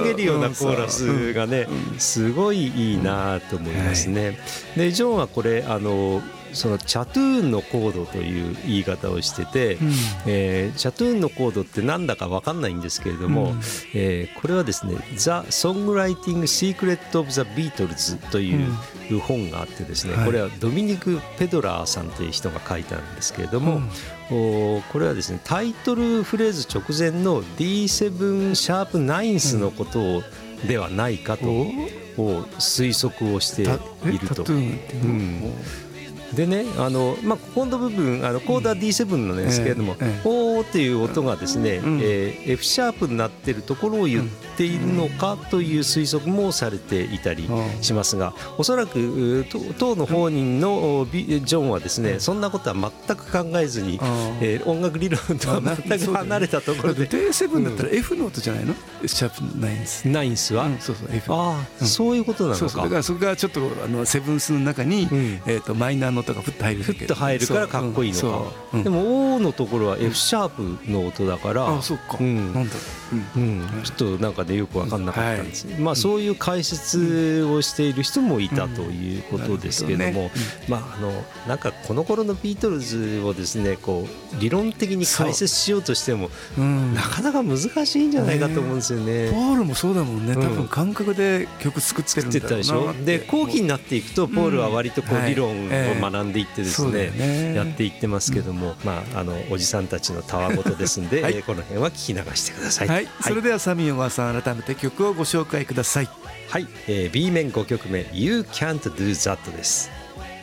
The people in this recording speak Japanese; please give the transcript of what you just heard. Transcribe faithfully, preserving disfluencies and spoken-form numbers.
げるようなコーラスがねすごいいいなと思いますね。でジョンはこれあのそのチャトゥーンのコードという言い方をしてて、うんえー、チャトゥーンのコードってなんだか分かんないんですけれども、うんえー、これはですね The Songwriting Secret of the Beatles という本があってですね、うん、これはドミニク・ペドラーさんという人が書いたんですけれども、うん、これはですねタイトルフレーズ直前の ディーセブン シャープナインスのことをではないかと推測をしていると。でねあの、まあ、ここの部分あのコードは ディーセブン なんですけれども、ええええ、おーっていう音がですね、うんえー、F シャープになっているところを言っているのかという推測もされていたりしますが、おそらく当の本人のジョンはですねそんなことは全く考えずに、えー、音楽理論とは全く離れたところでディーセブン だったら F の音じゃないの、うん、シャープナインスナインスは、うん、そうそう F ああ、うん、そういうことなのか。 そうそうだからそこがちょっとあのセブンスの中に、うんえー、とマイナーの音がふっと入るふっと入るからかっこいいのか、うん、でも O のところは F シャープの音だから、うん、 あそうか、うん、なんだろう、うんうん、ちょっとなんかねよく分かんなかったんです、はいまあ、そういう解説をしている人もいたということですけども、まああのなんかこの頃のビートルズをですねこう理論的に解説しようとしても、うん、なかなか難しいんじゃないかと思うんですよね。 ポールもそうだもんね、多分感覚で曲作ってるんだろうなって。 作ってたでしょ。で後期になっていくとポールは割とこう理論を学んでいってですね、やっていってますけども、まああのおじさんたちのたわごとですんで、はい、この辺は聞き流してください。 はい、それではサミー小川さん改めて曲をご紹介ください。 はい、えー、B 面ごきょくめ You Can't Do That です。